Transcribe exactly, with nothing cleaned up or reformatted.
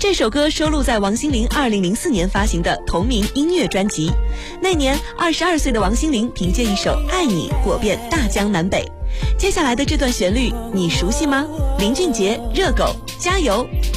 这首歌收录在王心凌二零零四年发行的同名音乐专辑。那年二十二岁的王心凌凭借一首《爱你》火遍大江南北。接下来的这段旋律你熟悉吗？林俊杰，热狗，加油！